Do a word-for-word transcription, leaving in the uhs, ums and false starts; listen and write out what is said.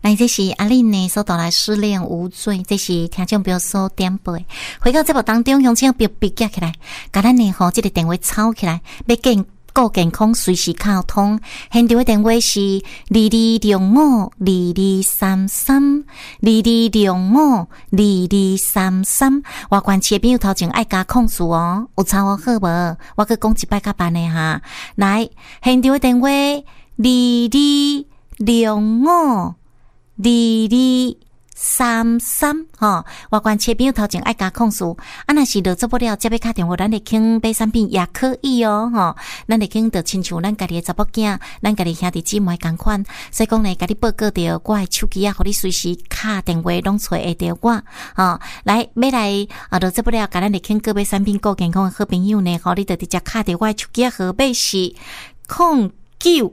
来，这是阿玲呢所带来失恋无罪，这是听众朋友所点播的。回到节目当中，乡亲别别夹起来，甲咱呢吼这个电话抄起来，要健顾健康，随时靠通。现场的电话是二二六五二二三三二二六五二二三三。外关市的朋友头前爱加控诉哦，有抄好好无？我去讲一摆较办的哈。来，现场的电话二二六五。二二三三吼，外关切朋友头前爱加控诉，啊，若是落做不了，接要打电话，咱嚟请买产品也可以哦，吼，咱嚟请就亲像咱家己的查某囝，咱家己兄弟姊妹共款，所以讲呢，家己报告着我的手机啊，互你随时打电话拢找会着我，吼，来买来啊，落做不了，甲咱嚟请各买产品够健康的好朋友呢，吼，你就直接打着我的手机号码是空九